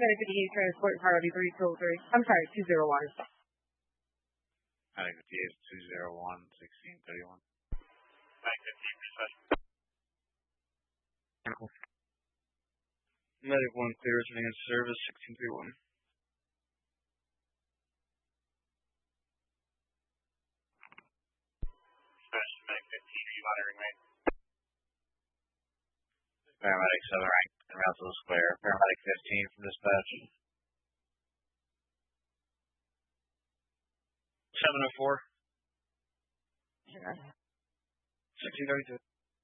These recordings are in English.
Medic 58 transport car W323. I'm sorry, 201. Medic 58 201 1631. Medic 58 dispatch. Medic 1 clear returning in service 1631. Dispatch to Medic 15 monitoring main. Paramedic 7 rank en route to the square. Paramedic 15 from dispatch. 704. Sure. 1632.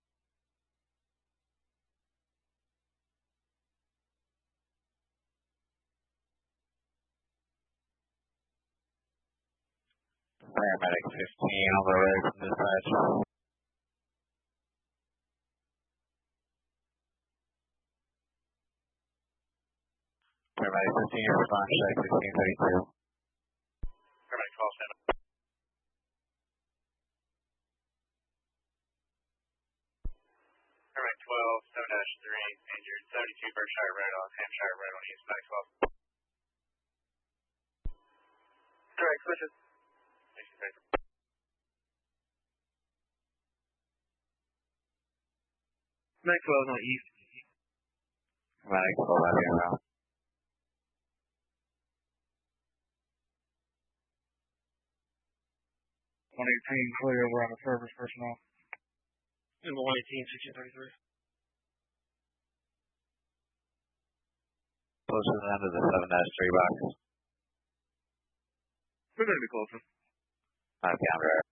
Paramedic 15 on the way from dispatch. Paramedic 15 response check 1632. Paramedic 12 stand up. Paramedic 12 7-3 injured 72 Berkshire Road on Hampshire Road on East Medic 12. Alright, switches. Medic 12 on east. Paramedic 12 heavy en route. 118 clear over on the service personnel. And 118 1633. Close to the end of the 7-3 box. We're going to be closer. Okay, I'm ready.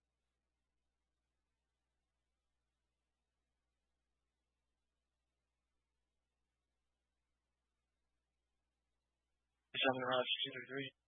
Southern Rod 1633.